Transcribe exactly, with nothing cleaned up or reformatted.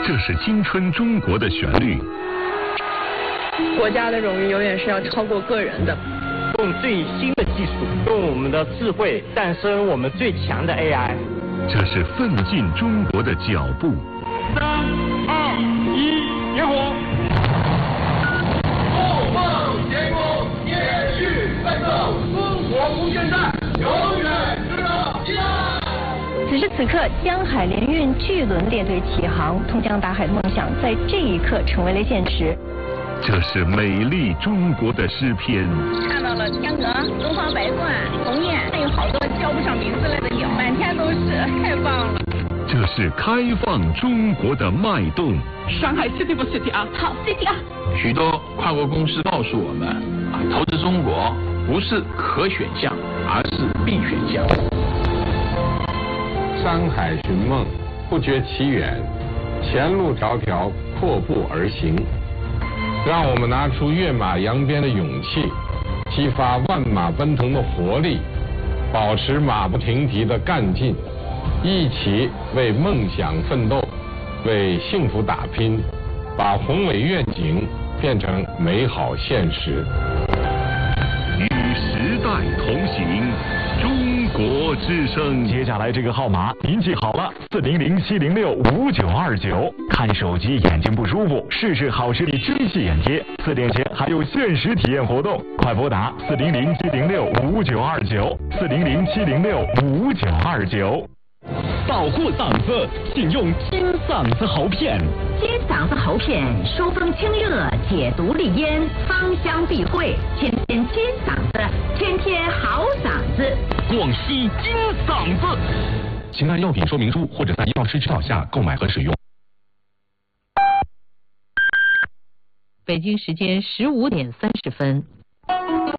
这是青春中国的旋律。 国家的荣誉永远是要超过个人的。 用最新的技术，用我们的智慧诞生我们最强的 A I。 这是奋进中国的脚步。 三二一，点火！ 共创前功，延续奋斗，中国无限大，永远值得期待。 此时此刻，江海联运巨轮列队起航，通江达海的梦想在这一刻成为了现实。 这是美丽中国的诗篇。 看到了天鹅、东方白鹳、鸿雁，还有好多叫不上名字来的鸟，满天都是，太棒了。 这是开放中国的脉动。 上海 City 不 City 啊？ 好 City 啊！ 许多跨国公司告诉我们，啊，投资中国不是可选项，而是必选项。 山海寻梦，不觉其远，前路迢迢，阔步而行。让我们拿出跃马扬鞭的勇气，激发万马奔腾的活力，保持马不停蹄的干劲，一起为梦想奋斗，为幸福打拼，把宏伟愿景变成美好现实。 与时代同行，中国之声。 接下来这个号码您记好了，四零零七零六五九二九。看手机眼睛不舒服，试试好视力真细眼贴。四点前还有限时体验活动，快拨打四零零七零六五九二九，四零零七零六五九二九。 保护嗓子，请用金嗓子喉片。 金嗓子喉片疏风清热，解毒利咽，芳香避秽，天天金嗓子，天天好嗓子。 广西金嗓子。请按药品说明书或者在药师指导下购买和使用。 北京时间十五点三十分。